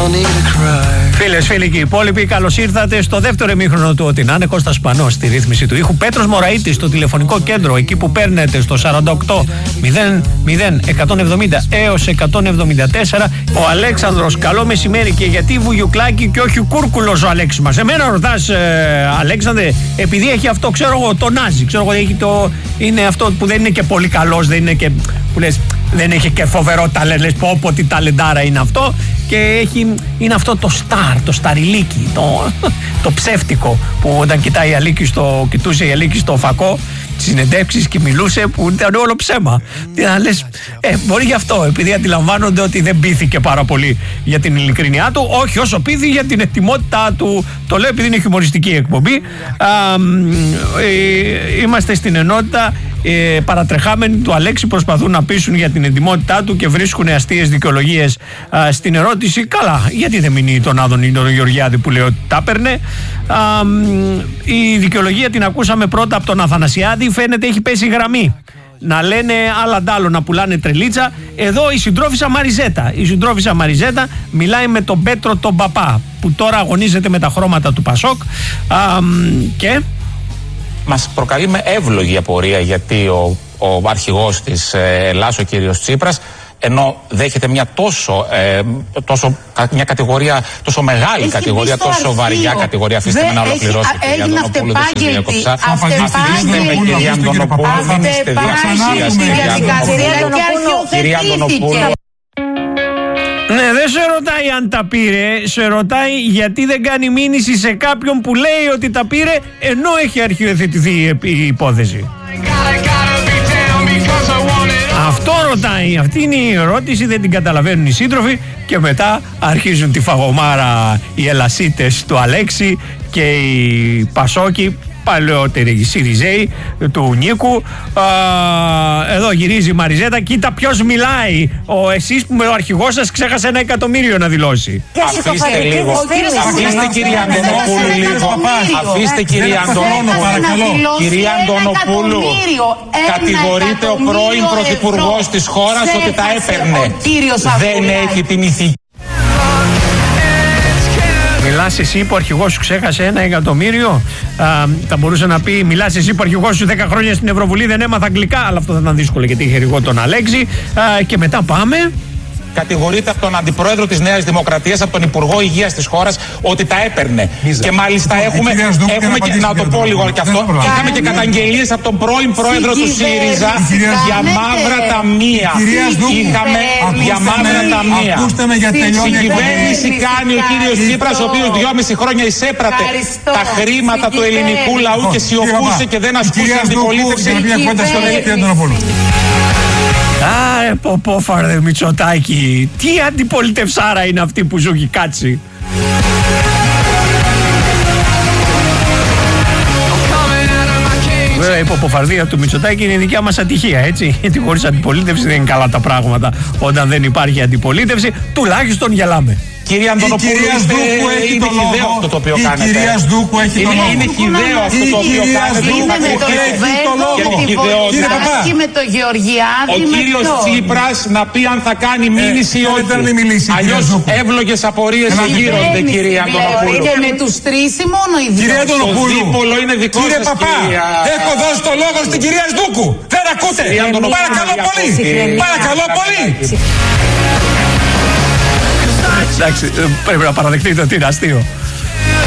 Φίλες, φίλοι και οι υπόλοιποι, καλώς ήρθατε στο δεύτερο ημίχρονο του Ό,τι να είναι. Κώστας Σπανός στη ρύθμιση του ήχου, Πέτρος Μωραΐτης στο τηλεφωνικό κέντρο, εκεί που παίρνετε στο 48 00 170 έως 174. Ο Αλέξανδρος, καλό μεσημέρι. Και γιατί Βουγιουκλάκη και όχι Κούρκουλος ο Αλέξης μας? Εμένα ρωτάς, Αλέξανδρε, επειδή έχει αυτό, ξέρω εγώ, το Νάζι, ξέρω εγώ, έχει το, είναι αυτό που δεν είναι και πολύ καλός, δεν είναι και, που λες, δεν έχει και φοβερό ταλέντο, λες πω τι ταλεντάρα είναι αυτό, και είναι αυτό το στάρ, το σταριλίκι, το ψεύτικο, που όταν κοιτούσε η Αλίκη στο φακό συνεντεύξεις και μιλούσε, που ήταν όλο ψέμα. Τι να λες, μπορεί γι' αυτό, επειδή αντιλαμβάνονται ότι δεν πείθηκε πάρα πολύ για την ειλικρινιά του, όχι όσο πείθη για την ετοιμότητά του. Το λέω επειδή είναι χιουμοριστική εκπομπή. Είμαστε στην ενότητα. Παρατρεχάμενοι του Αλέξη προσπαθούν να πείσουν για την ετοιμότητά του και βρίσκουν αστείες δικαιολογίες στην ερώτηση. Καλά, γιατί δεν μείνει τον Άδων ή τον Γεωργιάδη που λέει ότι τα έπαιρνε? Η δικαιολογία την ακούσαμε πρώτα από τον Αθανασιάδη. Φαίνεται έχει πέσει γραμμή. Να λένε άλλα ντάλλο, να πουλάνε τρελίτσα. Εδώ η συντρόφισσα Μαριζέτα. Η συντρόφισσα Μαριζέτα μιλάει με τον Πέτρο τον Παπά, που τώρα αγωνίζεται με τα χρώματα του Πασόκ. Και μας προκαλεί με εύλογη απορία γιατί ο αρχηγός της Ελλάς, ο κύριος Τσίπρας, ενώ δέχεται μια μια κατηγορία, τόσο μεγάλη κατηγορία, τόσο βαριά κατηγορία. Αφήστε με να ολοκληρώσω, κυρία Αντωνοπούλου, δεν σας διέκοψα. Αφήστε με, κυρία Αντωνοπούλου, δεν είστε διαξίας, κυρία Αντωνοπούλου. Ναι, δεν σε ρωτάει αν τα πήρε, σε ρωτάει γιατί δεν κάνει μήνυση σε κάποιον που λέει ότι τα πήρε ενώ έχει αρχιοθετηθεί η υπόθεση. Αυτό ρουτάει, αυτή είναι η ερώτηση, δεν την καταλαβαίνουν οι σύντροφοι και μετά αρχίζουν τη φαγωμάρα οι ελασίτες του Αλέξη και οι Πασόκοι, παλαιότεροι οι Σιριζέοι του Νίκου. Εδώ γυρίζει η Μαριζέτα. Κοίτα ποιος μιλάει. Εσείς που με ο αρχηγός σας ξέχασε 1 εκατομμύριο να δηλώσει. Αφήστε λίγο. Αφήστε κυρία Αντωνοπούλου λίγο. Αφήστε κυρία Αντωνοπούλου, παρακαλώ. Κυρία Αντωνοπούλου, κατηγορείται ο πρώην πρωθυπουργός της χώρας ότι τα έπαιρνε. Δεν έχει την ηθική. Μιλάς εσύ που ο αρχηγός σου ξέχασε 1 εκατομμύριο. Θα μπορούσε να πει: μιλάς εσύ που ο αρχηγός σου 10 χρόνια στην Ευρωβουλή δεν έμαθα αγγλικά. Αλλά αυτό θα ήταν δύσκολο γιατί είχε ρηγό τον Αλέξη. Και μετά πάμε. Κατηγορείται από τον Αντιπρόεδρο της Νέας Δημοκρατίας, από τον Υπουργό Υγείας της χώρας, ότι τα έπαιρνε. Και μάλιστα έχουμε και, να το πω λίγο και αυτό, είχαμε και καταγγελίες από τον πρώην Πρόεδρο του ΣΥΡΙΖΑ για μαύρα ταμεία. Είχαμε για μαύρα ταμεία. Συγκυβέρνηση κάνει ο κύριος Τσίπρας, ο οποίος 2,5 χρόνια εισέπρατε τα χρήματα του ελληνικού λαού και σιωπούσε και δεν ασκούσε αντιπολίτευση. Ποπόφαρδε Μητσοτάκη, τι αντιπολιτευσάρα είναι αυτή που σου έχει κάτσει. Βέβαια η ποποφαρδία του Μητσοτάκη είναι η δικιά μας ατυχία, έτσι, γιατί χωρίς αντιπολίτευση δεν είναι καλά τα πράγματα. Όταν δεν υπάρχει αντιπολίτευση τουλάχιστον γελάμε. Κυρία Αντωνοπούλου, είναι χυδαίο αυτό το οποίο κάνετε. Η κυρία Σδούκου έχει το λόγο. Είναι χυδαίο αυτό το οποίο κάνετε. Είναι με το κυβέρνηση με το Γεωργιάδη. Ο κύριος Τσίπρας να πει αν θα κάνει μήνυση ή όχι. Αλλιώς εύλογες απορίες γύρονται, κυρία Αντωνοπούλου. Και με τους τρεις ή μόνο οι δύο? Κυρία Αντωνοπούλου, το δίπολο είναι δικό σας, κυρία. έχω δώσει το λόγο στην κυρία Σδούκου. Δεν ακούτε. Παρακαλώ πολύ. Παρακαλώ πολύ. Εντάξει, πρέπει να παραδεχτείτε ότι είναι αστείο.